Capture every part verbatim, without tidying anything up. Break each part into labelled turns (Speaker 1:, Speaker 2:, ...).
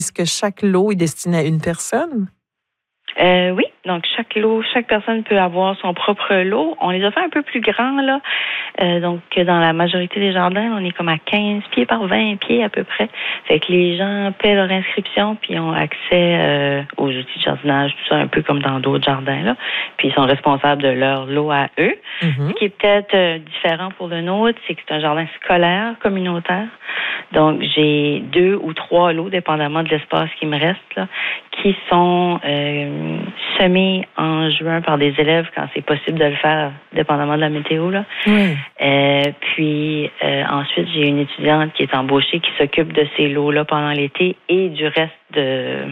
Speaker 1: Est-ce que chaque lot est destiné à une personne?
Speaker 2: Euh, oui, donc chaque lot, chaque personne peut avoir son propre lot. On les a fait un peu plus grands, là. Euh, donc, dans la majorité des jardins, on est comme à quinze pieds par vingt pieds à peu près. Fait que les gens paient leur inscription puis ont accès euh, aux outils de jardinage, tout ça, un peu comme dans d'autres jardins, là. Puis ils sont responsables de leur lot à eux. Mm-hmm. Ce qui est peut-être euh, différent pour le nôtre, c'est que c'est un jardin scolaire, communautaire. Donc, j'ai deux ou trois lots, dépendamment de l'espace qui me reste, là, qui sont euh, semés en juin par des élèves quand c'est possible de le faire, dépendamment de la météo, là. Oui. Euh, puis euh, ensuite, j'ai une étudiante qui est embauchée qui s'occupe de ces lots-là pendant l'été et du reste de,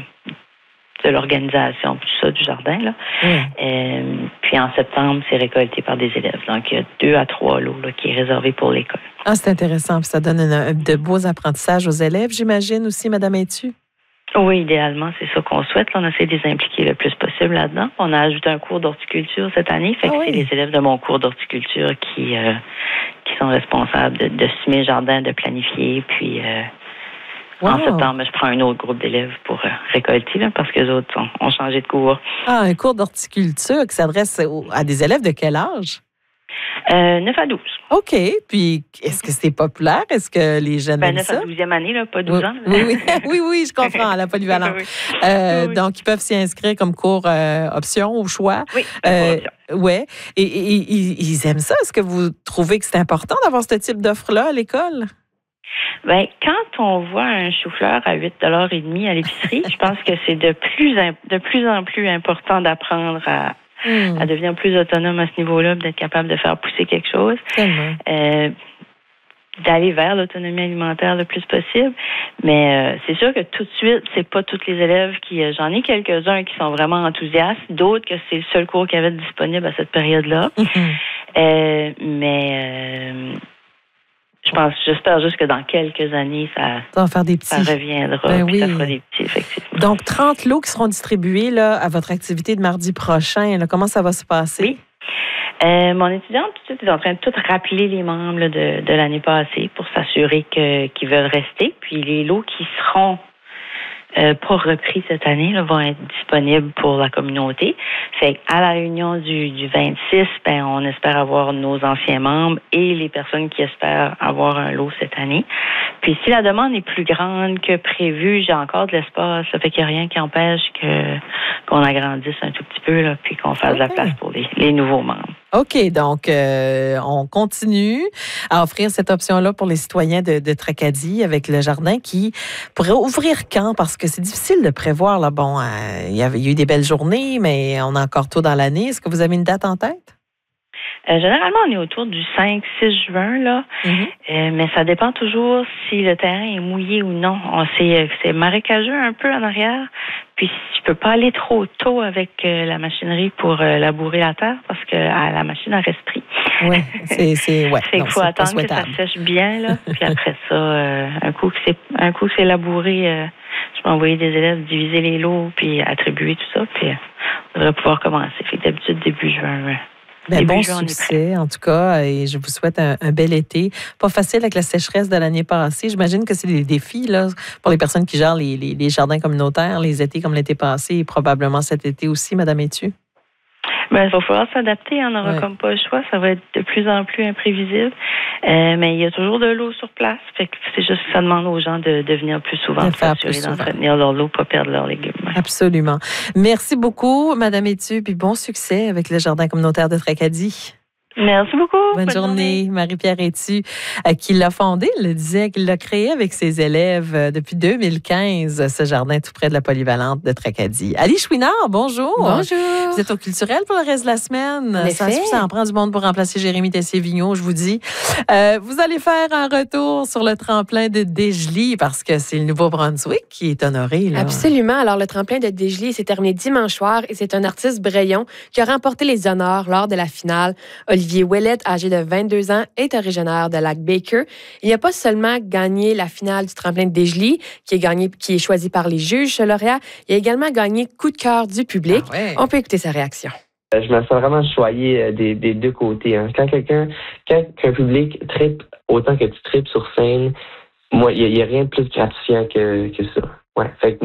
Speaker 2: de l'organisation, tout ça, du jardin, là. Oui. Euh, puis en septembre, c'est récolté par des élèves. Donc, il y a deux à trois lots là, qui est réservé pour l'école.
Speaker 1: Ah, c'est intéressant. Puis ça donne un, de beaux apprentissages aux élèves, j'imagine aussi, Mme Ettu?
Speaker 2: Oui, idéalement, c'est ça qu'on souhaite. Là, on essaie de les impliquer le plus possible là-dedans. On a ajouté un cours d'horticulture cette année. Fait que ah oui. C'est les élèves de mon cours d'horticulture qui euh, qui sont responsables de, de semer le jardin, de planifier. Puis euh, wow. En septembre, je prends un autre groupe d'élèves pour euh, récolter là, parce que les autres ont, ont changé de cours.
Speaker 1: Ah, un cours d'horticulture qui s'adresse à des élèves de quel âge?
Speaker 2: Euh, neuf à douze.
Speaker 1: OK. Puis, est-ce que c'est populaire? Est-ce que les jeunes
Speaker 2: ben,
Speaker 1: aiment ça?
Speaker 2: neuf à douzième année, là, pas douze
Speaker 1: oui,
Speaker 2: ans.
Speaker 1: Oui, oui. oui, oui, je comprends, la polyvalence. oui. Euh, oui. Donc, ils peuvent s'y inscrire comme cours euh, option au choix.
Speaker 2: Oui, euh, option.
Speaker 1: Oui. Et, et, et ils aiment ça. Est-ce que vous trouvez que c'est important d'avoir ce type d'offre-là à l'école?
Speaker 2: Bien, quand on voit un chou-fleur à huit dollars et demi à l'épicerie, je pense que c'est de plus, de plus en plus important d'apprendre à Mmh. à devenir plus autonome à ce niveau-là, d'être capable de faire pousser quelque chose, euh, d'aller vers l'autonomie alimentaire le plus possible. Mais euh, c'est sûr que tout de suite, c'est pas tous les élèves qui... Euh, j'en ai quelques-uns qui sont vraiment enthousiastes, d'autres que c'est le seul cours qu'il y avait disponible à cette période-là. Mmh. Euh, mais... Euh, Je pense, j'espère juste que dans quelques années, ça,
Speaker 1: ça va faire des petits.
Speaker 2: Ça reviendra,
Speaker 1: ben
Speaker 2: puis
Speaker 1: oui.
Speaker 2: ça fera des petits, effectivement.
Speaker 1: Donc, trente lots qui seront distribués là, à votre activité de mardi prochain. Là. Comment ça va se passer?
Speaker 2: Oui. Euh, mon étudiante, tout de suite, est en train de tout rappeler les membres là, de, de l'année passée pour s'assurer que, qu'ils veulent rester. Puis les lots qui seront Euh, pas repris cette année là, vont être disponibles pour la communauté. Fait à la réunion du, du vingt-six, ben, on espère avoir nos anciens membres et les personnes qui espèrent avoir un lot cette année. Puis si la demande est plus grande que prévu, j'ai encore de l'espace. Ça fait qu'il n'y a rien qui empêche que qu'on agrandisse un tout petit peu là, puis qu'on fasse okay. de la place pour les, les nouveaux membres.
Speaker 1: OK, donc euh, on continue à offrir cette option-là pour les citoyens de, de Tracadie avec le jardin qui pourrait ouvrir quand? Parce que c'est difficile de prévoir. Là. Bon, euh, il y a eu des belles journées, mais on est encore tôt dans l'année. Est-ce que vous avez une date en tête?
Speaker 2: Euh, généralement, on est autour du cinq six juin, là. Mm-hmm. Euh, mais ça dépend toujours si le terrain est mouillé ou non. On sait que c'est marécageux un peu en arrière. Puis, je peux pas aller trop tôt avec euh, la machinerie pour euh, labourer la terre parce que à, la machine a respire.
Speaker 1: Oui, c'est... c'est ouais,
Speaker 2: il faut attendre que ça sèche bien, là. Puis après ça, euh, un coup que c'est un coup que c'est labouré, euh, je peux envoyer des élèves diviser les lots puis attribuer tout ça. Puis, on devrait pouvoir commencer. Fait que d'habitude, début juin, ouais.
Speaker 1: Ben, bon succès, en tout cas, et je vous souhaite un, un bel été. Pas facile avec la sécheresse de l'année passée. J'imagine que c'est des défis là, pour les personnes qui gèrent les, les, les jardins communautaires, les étés comme l'été passé et probablement cet été aussi, Mme Ettu.
Speaker 2: Ben, il va falloir s'adapter. On n'aura ouais. comme pas le choix. Ça va être de plus en plus imprévisible. Euh, mais il y a toujours de l'eau sur place. Fait que c'est juste que ça demande aux gens de, de venir plus souvent de pour s'assurer d'entretenir leur lot, pas perdre leurs légumes.
Speaker 1: Absolument. Merci beaucoup, Mme Ettu, puis bon succès avec le Jardin communautaire de Tracadie.
Speaker 2: Merci beaucoup.
Speaker 1: Bonne, Bonne journée. journée. Marie-Pierre Ettu, euh, qui l'a fondé, le disait, qu'il l'a créé avec ses élèves euh, depuis deux mille quinze, ce jardin tout près de la polyvalente de Tracadie. Ali Chouinard, bonjour.
Speaker 3: Bonjour.
Speaker 1: Vous êtes au culturel pour le reste de la semaine. Ça, ça en prend du monde pour remplacer Jérémy Tessier-Vigneault, je vous dis. Euh, vous allez faire un retour sur le tremplin de Desjely parce que c'est le Nouveau-Brunswick qui est honoré. Là.
Speaker 3: Absolument. Alors, le tremplin de Desjely s'est terminé dimanche soir et c'est un artiste Braillon qui a remporté les honneurs lors de la finale. Olivier Ouellette, âgé de vingt-deux ans, est originaire de Lac-Baker. Il n'a pas seulement gagné la finale du tremplin de Desjely, qui est, gagné, qui est choisi par les juges, ce lauréat, il a également gagné coup de cœur du public. Ah ouais. On peut écouter sa réaction.
Speaker 4: Je me sens vraiment choyé des, des deux côtés. Hein. Quand quelqu'un, quand un public tripe autant que tu tripes sur scène, moi, il n'y a, a rien de plus gratifiant que, que ça. Ouais. Fait que